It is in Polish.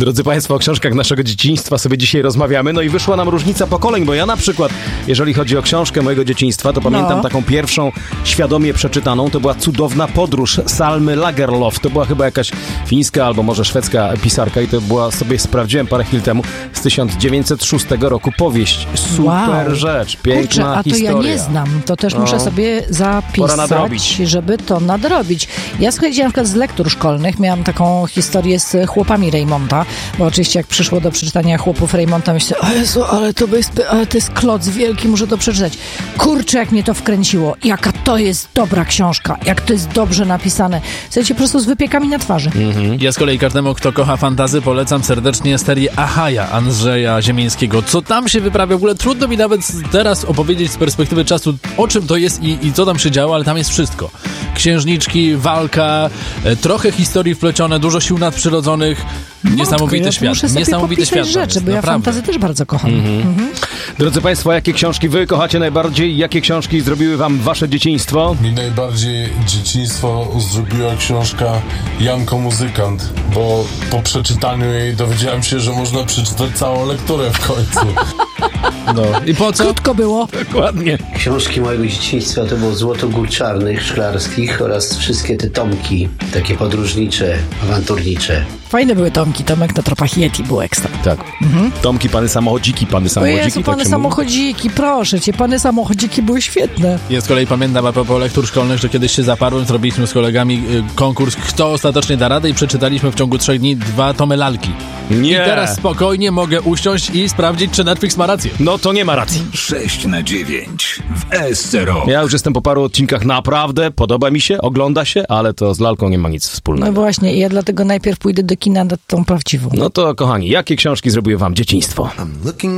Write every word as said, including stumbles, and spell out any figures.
Drodzy Państwo, o książkach naszego dzieciństwa sobie dzisiaj rozmawiamy. No i wyszła nam różnica pokoleń, bo ja na przykład, jeżeli chodzi o książkę mojego dzieciństwa, to pamiętam no. taką pierwszą świadomie przeczytaną. To była Cudowna podróż Salmy Lagerlof. To była chyba jakaś fińska albo może szwedzka pisarka i to była, sobie sprawdziłem parę chwil temu, z tysiąc dziewięćset szóstego roku powieść. Super wow. rzecz, piękna Kurczę, a to historia. ja nie znam. To też no. muszę sobie zapisać, żeby to nadrobić. Ja słuchajcie, na przykład z lektur szkolnych miałam taką historię z chłopami Raymonta, bo oczywiście jak przyszło do przeczytania chłopów Raymonta, myślę, o Jezu, ale to jest, ale to jest kloc wielki, muszę to przeczytać. Kurczę, jak mnie to wkręciło. Jaka to jest dobra książka. Jak to jest dobrze napisane. Słuchajcie, po prostu z wypiekami na twarzy. Mhm. Ja z kolei każdemu, kto kocha fantazy, polecam serdecznie serię Ahaja Andrzeja Ziemińskiego. Co tam się wyprawia? W ogóle trudno mi nawet teraz opowiedzieć z perspektywy czasu, o czym to jest i, i co tam się działo, ale tam jest wszystko. Księżniczki, walka, e, trochę historii wplecione, dużo sił nadprzyrodzonych. Niesamowity ja świat. Muszę sobie Niesamowity świat. rzeczy, bo ja naprawdę. fantazy też bardzo kocham. Mhm. Mhm. Drodzy Państwo, jakie książki wy kochacie najbardziej? Jakie książki zrobiły wam wasze dzieciństwo? Mi najbardziej dzieciństwo zrobiła książka Janko Muzykant, bo po przeczytaniu jej dowiedziałem się, że można przeczytać całą lekturę w końcu. No. I po co? Krótko było. Dokładnie. Książki mojego dzieciństwa to było Złoto Gór Czarnych, Szklarskich oraz wszystkie te tomki, takie podróżnicze, awanturnicze. Fajne były tomki. Tomek na tropach Yeti był ekstra. Tak. Mhm. Tomki, pany samochodziki, pany O samochodziki. Jezu, tak pany się samochodziki, proszę cię, pany samochodziki były świetne. Ja z kolei pamiętam a propos lektur szkolnych, że kiedyś się zaparłem, zrobiliśmy z kolegami y, konkurs, kto ostatecznie da radę i przeczytaliśmy w ciągu trzech dni dwa tomy lalki. Nie. I teraz spokojnie mogę usiąść i sprawdzić, czy Netflix ma rację. No to nie ma racji. sześć na dziewięć w S C R O. Ja już jestem po paru odcinkach, naprawdę podoba mi się, ogląda się, ale to z lalką nie ma nic wspólnego. No właśnie, ja dlatego najpierw pójdę do kina na tą prawdziwą. No to kochani, jakie książki zrobiły wam dzieciństwo?